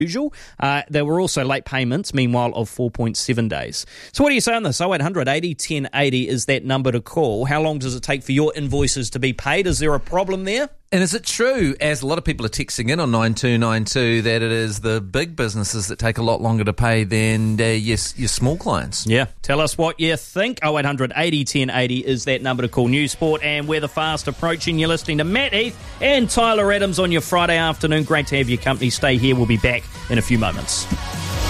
usual. There were also late payments, meanwhile, of 4.7 days. So what do you say on this? 0800 80 1080 is that number to call. How long does it take for your invoices to be paid? Is there a problem there? And is it true, as a lot of people are texting in on 9292, that it is the big businesses that take a lot longer to pay than your small clients? Yeah. Tell us what you think. 0800 80 1080 is that number to call. News Sport and Weather fast approaching. You're listening to Matt Heath and Tyler Adams on your Friday afternoon. Great to have your company. Stay here. We'll be back in a few moments.